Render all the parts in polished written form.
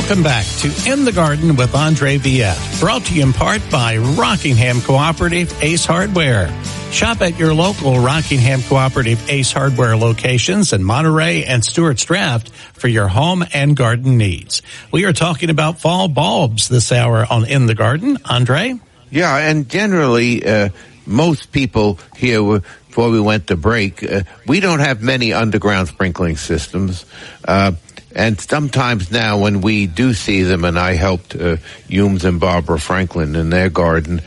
Welcome back to In the Garden with Andre Viette, brought to you in part by Rockingham Cooperative Ace Hardware. Shop at your local Rockingham Cooperative Ace Hardware locations in Monterey and Stewart's Draft for your home and garden needs. We are talking about fall bulbs this hour on In the Garden. Andre? Yeah, and generally, most people here, before we went to break, we don't have many underground sprinkling systems. And sometimes now when we do see them, and I helped Humes and Barbara Franklin in their garden,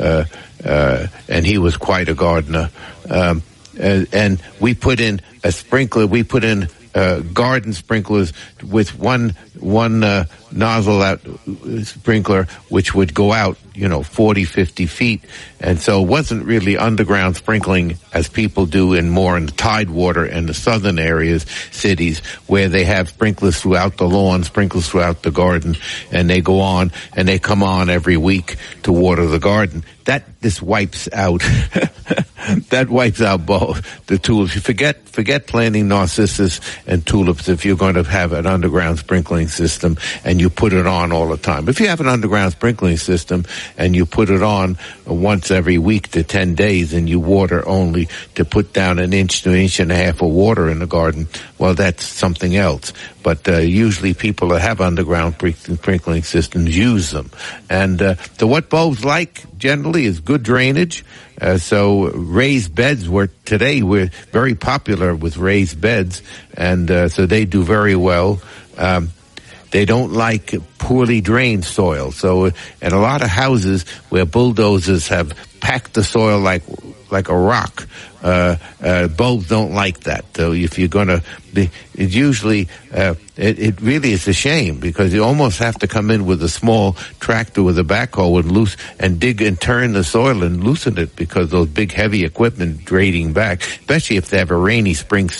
and he was quite a gardener, and we put in a sprinkler, we put in garden sprinklers with one nozzle out sprinkler, which would go out, 40, 50 feet. And so it wasn't really underground sprinkling as people do in the tidewater and the southern areas, cities, where they have sprinklers throughout the lawn, sprinklers throughout the garden, and they go on and they come on every week to water the garden. This wipes out, that wipes out both the tulips. You forget planting narcissus and tulips if you're going to have an underground sprinkling system and you put it on all the time. If you have an underground sprinkling system and you put it on once every week to 10 days and you water only to put down an inch to an inch and a half of water in the garden, well, that's something else. But usually people that have underground sprinkling systems use them. And what bulbs like generally is good drainage. So raised beds we're very popular with raised beds, and so they do very well. They don't like poorly drained soil. So in a lot of houses where bulldozers have packed the soil like a rock, bulbs don't like that. So if you're going to, it usually, it really is a shame because you almost have to come in with a small tractor with a backhoe and dig and turn the soil and loosen it because those big heavy equipment draining back, especially if they have a rainy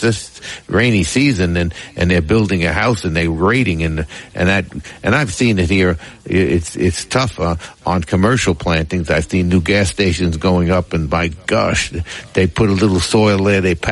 season and they're building a house and they're grading and I've seen it here. It's tough on commercial plantings. I've seen new gas stations going up and my gosh, they put a little soil there, they pack